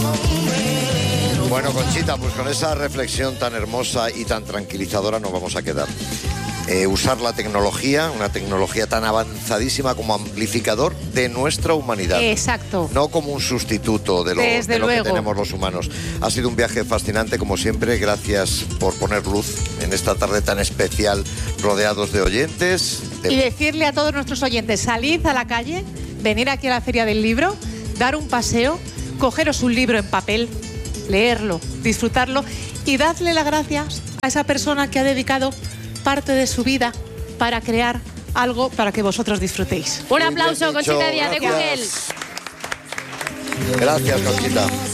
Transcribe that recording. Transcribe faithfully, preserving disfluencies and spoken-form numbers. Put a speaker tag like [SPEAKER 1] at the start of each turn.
[SPEAKER 1] Bueno, Conchita, pues con esa reflexión tan hermosa y tan tranquilizadora nos vamos a quedar. Eh, usar la tecnología, una tecnología tan avanzadísima como amplificador de nuestra humanidad.
[SPEAKER 2] Exacto.
[SPEAKER 1] No como un sustituto de lo, de lo que tenemos los humanos. Ha sido un viaje fascinante, como siempre. Gracias por poner luz en esta tarde tan especial, rodeados de oyentes. De...
[SPEAKER 2] Y decirle a todos nuestros oyentes, salid a la calle, venir aquí a la Feria del Libro, dar un paseo, cogeros un libro en papel, leerlo, disfrutarlo y dadle las gracias a esa persona que ha dedicado parte de su vida para crear algo para que vosotros disfrutéis.
[SPEAKER 3] Un aplauso, Conchita Díaz de Google.
[SPEAKER 1] Gracias, Conchita.